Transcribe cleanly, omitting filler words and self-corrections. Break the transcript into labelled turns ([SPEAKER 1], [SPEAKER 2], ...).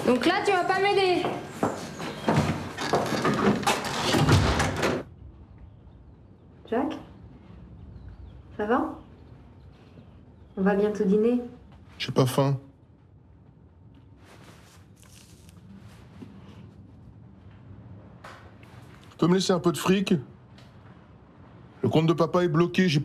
[SPEAKER 1] Donc là, tu vas pas m'aider. Jacques? Ça va? On va bientôt dîner.
[SPEAKER 2] J'ai pas faim. Tu peux me laisser un peu de fric? Le compte de papa est bloqué, j'ai